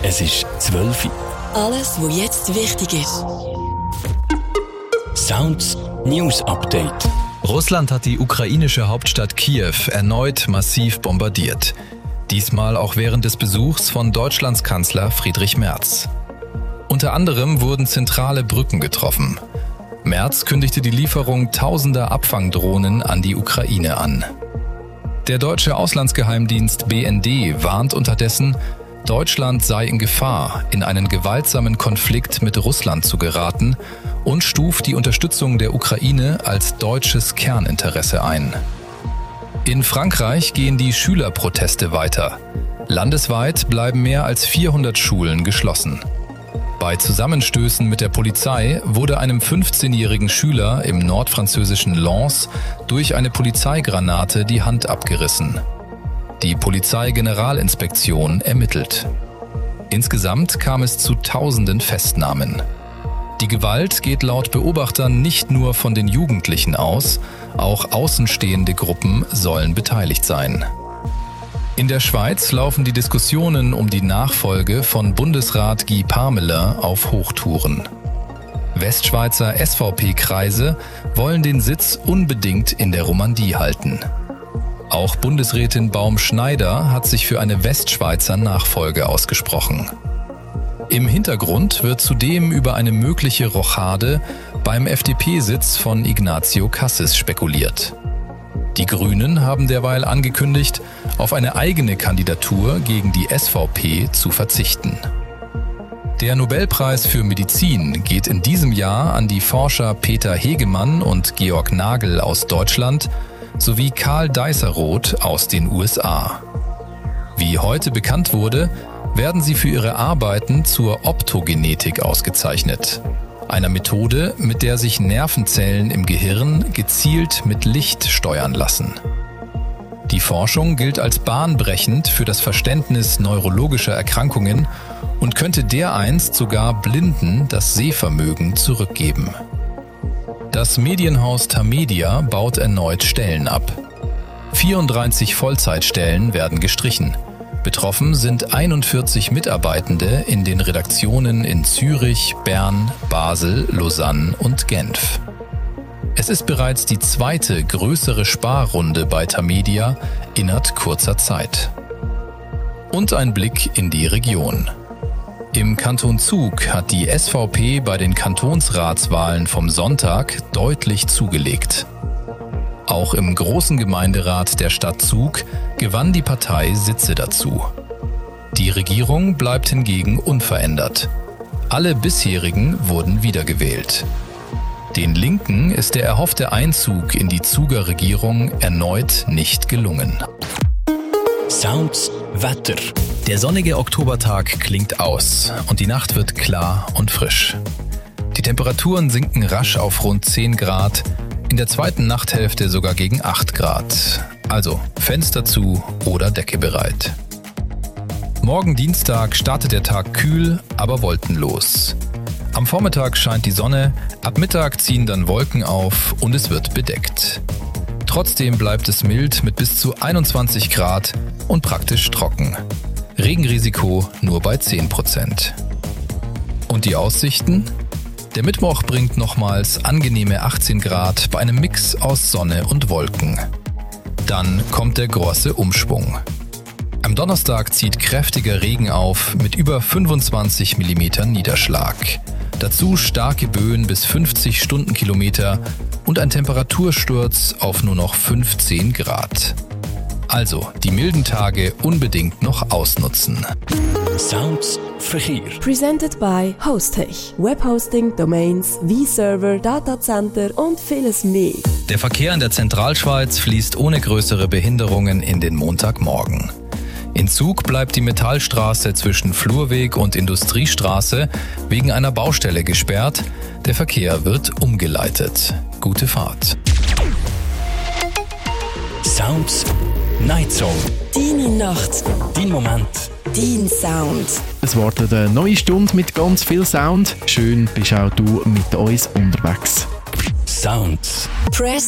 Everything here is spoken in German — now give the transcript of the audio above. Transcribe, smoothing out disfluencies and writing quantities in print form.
Es ist 12 Uhr. Alles, was jetzt wichtig ist. Sounds News Update. Russland hat die ukrainische Hauptstadt Kiew erneut massiv bombardiert. Diesmal auch während des Besuchs von Deutschlands Kanzler Friedrich Merz. Unter anderem wurden zentrale Brücken getroffen. Merz kündigte die Lieferung tausender Abfangdrohnen an die Ukraine an. Der deutsche Auslandsgeheimdienst BND warnt unterdessen, Deutschland sei in Gefahr, in einen gewaltsamen Konflikt mit Russland zu geraten und stuft die Unterstützung der Ukraine als deutsches Kerninteresse ein. In Frankreich gehen die Schülerproteste weiter. Landesweit bleiben mehr als 400 Schulen geschlossen. Bei Zusammenstößen mit der Polizei wurde einem 15-jährigen Schüler im nordfranzösischen Lens durch eine Polizeigranate die Hand abgerissen. Die Polizeigeneralinspektion ermittelt. Insgesamt kam es zu tausenden Festnahmen. Die Gewalt geht laut Beobachtern nicht nur von den Jugendlichen aus, auch außenstehende Gruppen sollen beteiligt sein. In der Schweiz laufen die Diskussionen um die Nachfolge von Bundesrat Guy Parmelin auf Hochtouren. Westschweizer SVP-Kreise wollen den Sitz unbedingt in der Romandie halten. Auch Bundesrätin Baum-Schneider hat sich für eine Westschweizer Nachfolge ausgesprochen. Im Hintergrund wird zudem über eine mögliche Rochade beim FDP-Sitz von Ignacio Cassis spekuliert. Die Grünen haben derweil angekündigt, auf eine eigene Kandidatur gegen die SVP zu verzichten. Der Nobelpreis für Medizin geht in diesem Jahr an die Forscher Peter Hegemann und Georg Nagel aus Deutschland sowie Karl Deißeroth aus den USA. Wie heute bekannt wurde, werden sie für ihre Arbeiten zur Optogenetik ausgezeichnet, einer Methode, mit der sich Nervenzellen im Gehirn gezielt mit Licht steuern lassen. Die Forschung gilt als bahnbrechend für das Verständnis neurologischer Erkrankungen und könnte dereinst sogar Blinden das Sehvermögen zurückgeben. Das Medienhaus Tamedia baut erneut Stellen ab. 34 Vollzeitstellen werden gestrichen. Betroffen sind 41 Mitarbeitende in den Redaktionen in Zürich, Bern, Basel, Lausanne und Genf. Es ist bereits die zweite größere Sparrunde bei Tamedia innerhalb kurzer Zeit. Und ein Blick in die Region. Im Kanton Zug hat die SVP bei den Kantonsratswahlen vom Sonntag deutlich zugelegt. Auch im großen Gemeinderat der Stadt Zug gewann die Partei Sitze dazu. Die Regierung bleibt hingegen unverändert. Alle bisherigen wurden wiedergewählt. Den Linken ist der erhoffte Einzug in die Zuger Regierung erneut nicht gelungen. Sounds Wetter. Der sonnige Oktobertag klingt aus und die Nacht wird klar und frisch. Die Temperaturen sinken rasch auf rund 10 Grad, in der zweiten Nachthälfte sogar gegen 8 Grad. Also Fenster zu oder Decke bereit. Morgen Dienstag startet der Tag kühl, aber wolkenlos. Am Vormittag scheint die Sonne, ab Mittag ziehen dann Wolken auf und es wird bedeckt. Trotzdem bleibt es mild mit bis zu 21 Grad und praktisch trocken. Regenrisiko nur bei 10%. Und die Aussichten? Der Mittwoch bringt nochmals angenehme 18 Grad bei einem Mix aus Sonne und Wolken. Dann kommt der große Umschwung. Am Donnerstag zieht kräftiger Regen auf mit über 25 mm Niederschlag. Dazu starke Böen bis 50 Stundenkilometer und ein Temperatursturz auf nur noch 15 Grad. Also die milden Tage unbedingt noch ausnutzen. Sounds Verkehr. Presented by Hostech. Webhosting, Domains, V-Server, Datacenter und vieles mehr. Der Verkehr in der Zentralschweiz fließt ohne größere Behinderungen in den Montagmorgen. In Zug bleibt die Metallstraße zwischen Flurweg und Industriestraße wegen einer Baustelle gesperrt. Der Verkehr wird umgeleitet. Gute Fahrt. Sounds Night Zone. Deine Nacht. Dein Moment. Dein Sound. Es wartet eine neue Stunde mit ganz viel Sound. Schön bist auch du mit uns unterwegs. Sounds. Press